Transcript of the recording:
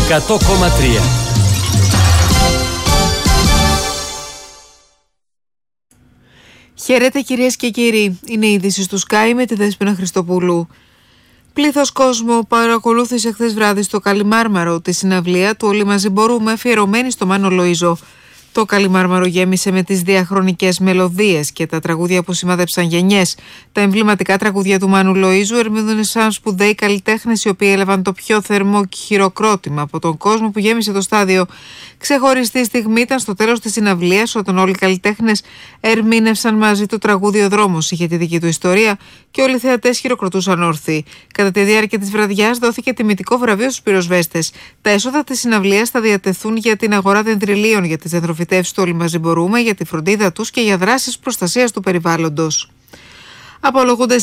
100,3. Χαίρετε κυρίες και κύριοι, είναι η είδηση του Sky με τη Δέσποινα Χριστοπούλου. Πλήθος κόσμου παρακολούθησε χθες βράδυ στο Καλιμάρμαρο τη συναυλία του «Όλοι μαζί μπορούμε» αφιερωμένη στο Μάνο Λοΐζο. Το Καλιμάρμαρο γέμισε με τις διαχρονικές μελωδίες και τα τραγούδια που σημάδεψαν γενιές. Τα εμβληματικά τραγούδια του Μάνου Λοΐζου ερμηνεύονταν σπουδαίοι καλλιτέχνες, οι οποίοι έλαβαν το πιο θερμό χειροκρότημα από τον κόσμο που γέμισε το στάδιο. Ξεχωριστή στιγμή ήταν στο τέλος της συναυλίας, όταν όλοι οι καλλιτέχνες ερμήνευσαν μαζί το τραγούδι «Ο δρόμος είχε τη δική του ιστορία» και όλοι οι θεατές χειροκροτούσαν όρθιοι. Κατά τη διάρκεια της βραδιάς δόθηκε τιμητικό βραβείο στους πυροσβέστες. Τα έσοδα της συναυλίας θα διατεθούν για την αγορά δεντριλίων για τις δεντροφυτεύσεις του «Όλοι μαζί μπορούμε», για τη φροντίδα τους και για δράσεις προστασίας του περιβάλλοντος. Απολογούνται